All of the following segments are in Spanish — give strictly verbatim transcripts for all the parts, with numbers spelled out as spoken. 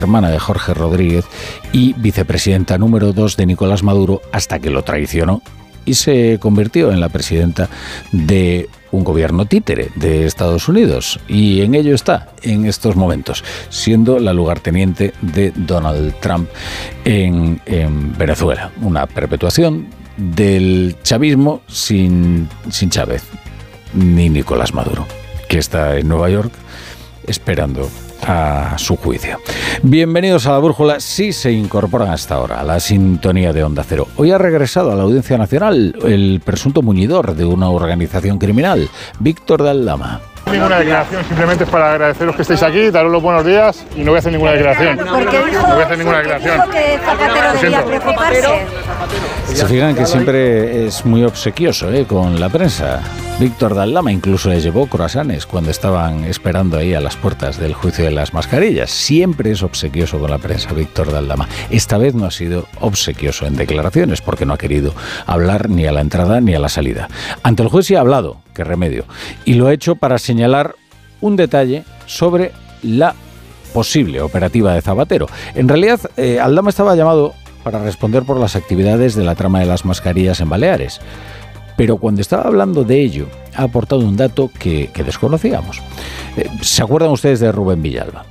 hermana de Jorge Rodríguez y vicepresidenta número dos de Nicolás Maduro, hasta que lo traicionó y se convirtió en la presidenta de un gobierno títere de Estados Unidos. Y en ello está, en estos momentos, siendo la lugarteniente de Donald Trump en, en Venezuela. Una perpetuación del chavismo sin, sin Chávez ni Nicolás Maduro, que está en Nueva York esperando a su juicio. Bienvenidos a La Brújula, si se incorporan hasta ahora a la sintonía de Onda Cero. Hoy ha regresado a la Audiencia Nacional el presunto muñidor de una organización criminal, Víctor de Aldama. Ninguna declaración, simplemente es para agradeceros que estéis aquí, daros los buenos días y no voy a hacer ninguna declaración. No voy a hacer ninguna declaración. Dijo que Zapatero debía preocuparse. Se fijan que siempre es muy obsequioso ¿eh? con la prensa. Víctor de Aldama incluso les llevó croissants cuando estaban esperando ahí a las puertas del juicio de las mascarillas. Siempre es obsequioso con la prensa, Víctor de Aldama. Esta vez no ha sido obsequioso en declaraciones porque no ha querido hablar ni a la entrada ni a la salida. Ante el juez sí ha hablado, qué remedio, y lo ha hecho para señalar un detalle sobre la posible operativa de Zapatero. En realidad, eh, Aldama estaba llamado para responder por las actividades de la trama de las mascarillas en Baleares. Pero cuando estaba hablando de ello, ha aportado un dato que, que desconocíamos. Eh, ¿Se acuerdan ustedes de Rubén Villalba?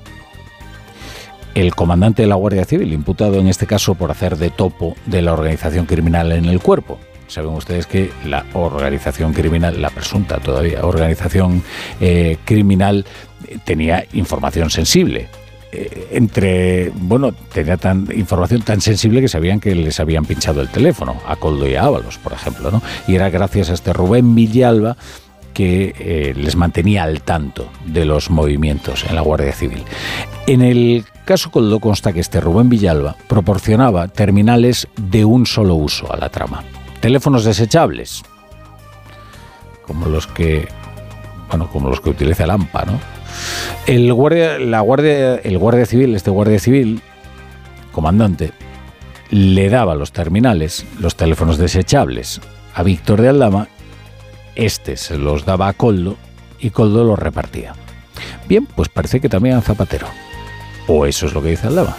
El comandante de la Guardia Civil, imputado en este caso por hacer de topo de la organización criminal en el cuerpo. Saben ustedes que la organización criminal, la presunta todavía organización eh, criminal, tenía información sensible. Eh, entre, bueno, tenía tan, información tan sensible que sabían que les habían pinchado el teléfono, a Koldo y a Ábalos, por ejemplo, ¿no? Y era gracias a este Rubén Villalba que eh, les mantenía al tanto de los movimientos en la Guardia Civil. En el caso Koldo consta que este Rubén Villalba proporcionaba terminales de un solo uso a la trama. Teléfonos desechables, como los que, bueno, como los que utiliza el AMPA, ¿no? El guardia, la guardia, el guardia civil, este guardia civil, comandante, le daba los terminales, los teléfonos desechables a Víctor de Aldama, este se los daba a Koldo y Koldo los repartía. Bien, pues parece que también a Zapatero, o eso es lo que dice Aldama,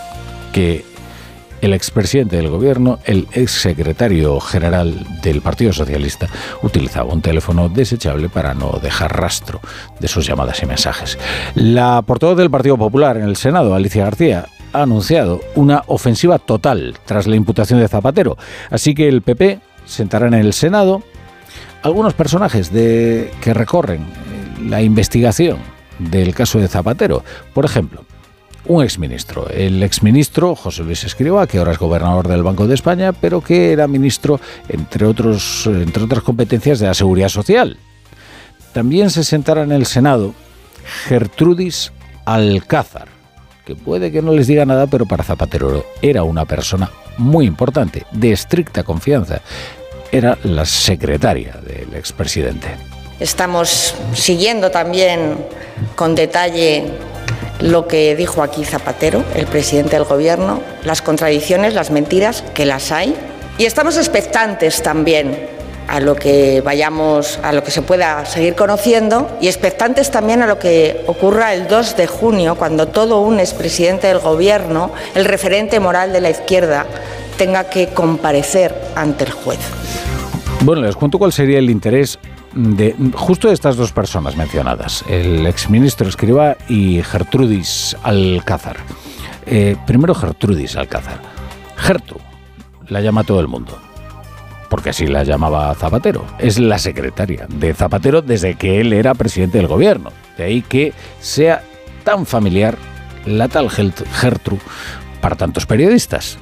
que el expresidente del gobierno, el exsecretario general del Partido Socialista, utilizaba un teléfono desechable para no dejar rastro de sus llamadas y mensajes. La portavoz del Partido Popular en el Senado, Alicia García, ha anunciado una ofensiva total tras la imputación de Zapatero. Así que el P P sentará en el Senado algunos personajes de, que recorren la investigación del caso de Zapatero. Por ejemplo, un exministro, el exministro José Luis Escrivá, que ahora es gobernador del Banco de España, pero que era ministro, entre otros, entre otras competencias, de la Seguridad Social. También se sentará en el Senado Gertrudis Alcázar, que puede que no les diga nada, pero para Zapatero era una persona muy importante, de estricta confianza. Era la secretaria del expresidente. Estamos siguiendo también con detalle lo que dijo aquí Zapatero, el presidente del gobierno, las contradicciones, las mentiras, que las hay. Y estamos expectantes también a lo que vayamos, a lo que se pueda seguir conociendo, y expectantes también a lo que ocurra el dos de junio, cuando todo un expresidente del gobierno, el referente moral de la izquierda, tenga que comparecer ante el juez. Bueno, les cuento cuál sería el interés de justo de estas dos personas mencionadas, el exministro Escrivá y Gertrudis Alcázar. Eh, primero Gertrudis Alcázar. Gertru, la llama todo el mundo, porque así la llamaba Zapatero. Es la secretaria de Zapatero desde que él era presidente del gobierno. De ahí que sea tan familiar la tal Gertru para tantos periodistas,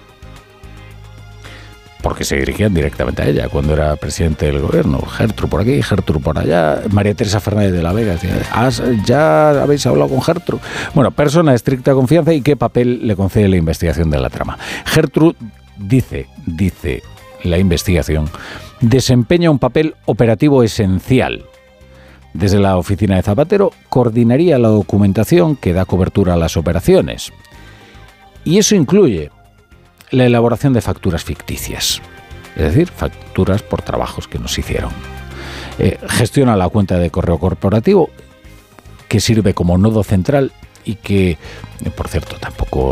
porque se dirigían directamente a ella cuando era presidente del gobierno. Gertru por aquí, Gertru por allá. María Teresa Fernández de la Vega decía, ¿ya habéis hablado con Gertru? Bueno, persona de estricta confianza. ¿Y qué papel le concede la investigación de la trama? Gertru dice, dice la investigación, desempeña un papel operativo esencial. Desde la oficina de Zapatero coordinaría la documentación que da cobertura a las operaciones. Y eso incluye la elaboración de facturas ficticias, es decir, facturas por trabajos que nos hicieron. Eh, gestiona la cuenta de correo corporativo, que sirve como nodo central y que, por cierto, tampoco